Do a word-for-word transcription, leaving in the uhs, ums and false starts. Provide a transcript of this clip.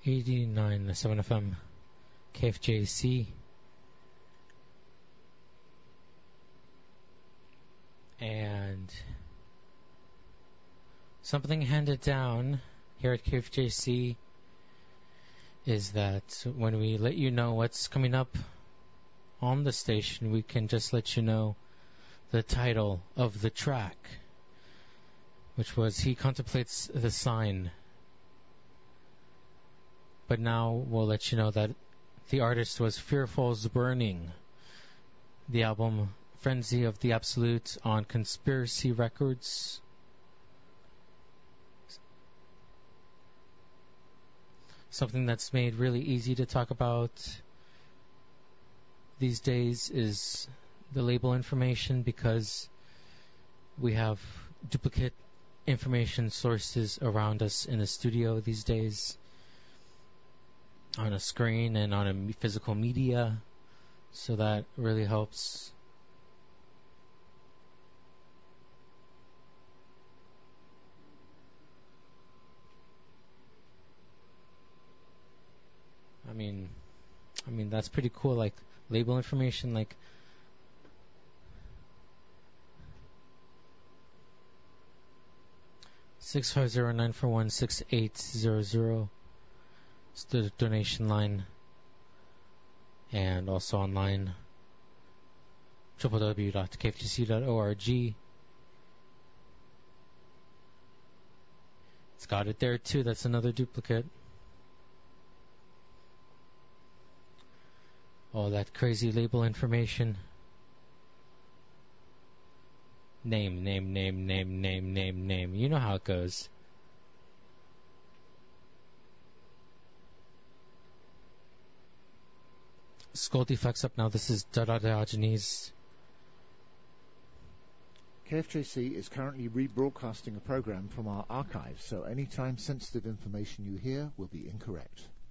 eighty-nine point seven F M, K F J C. And something handed down here at K F J C is that when we let you know what's coming up on the station, we can just let you know the title of the track, which was He Contemplates the Sign. But now we'll let you know that the artist was Fearful's Burning. The album Frenzy of the Absolute on Conspiracy Records. Something that's made really easy to talk about these days is the label information, because we have duplicate information sources around us in the studio these days, on a screen and on a physical media, so that really helps. I mean, I mean that's pretty cool. Like label information, like six five zero nine four one six eight zero zero. It's the donation line, and also online w w w dot k f g c dot org. It's got it there too. That's another duplicate. All that crazy label information. Name, name, name, name, name, name, name. You know how it goes. Skull Defects up now. This is Dada Diogenes. K F J C is currently rebroadcasting a program from our archives, so any time sensitive information you hear will be incorrect.